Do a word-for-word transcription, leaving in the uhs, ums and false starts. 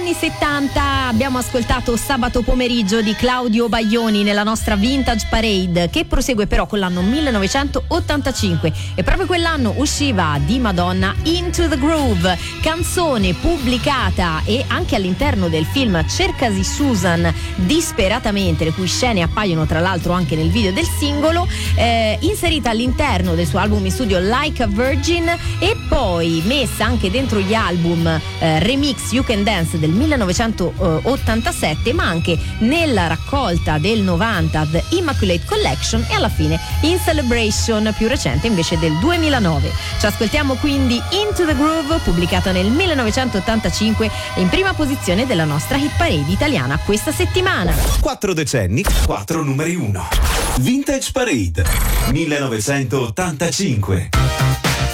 anni settanta abbiamo ascoltato Sabato pomeriggio di Claudio Baglioni nella nostra Vintage Parade, che prosegue però con l'anno millenovecentottantacinque, e proprio quell'anno usciva di Madonna Into the Groove, canzone pubblicata e anche all'interno del film Cercasi Susan disperatamente, le cui scene appaiono tra l'altro anche nel video del singolo, eh, inserita all'interno del suo album in studio Like a Virgin, e poi messa anche dentro gli album eh, remix You Can Dance del millenovecentottantasette, ma anche nella raccolta del novanta The Immaculate Collection, e alla fine in Celebration più recente invece del duemilanove. Ci ascoltiamo quindi Into the Groove, pubblicata nel millenovecentottantacinque, in prima posizione della nostra hit parade italiana questa settimana. Quattro decenni, quattro numeri uno. Vintage Parade millenovecentottantacinque.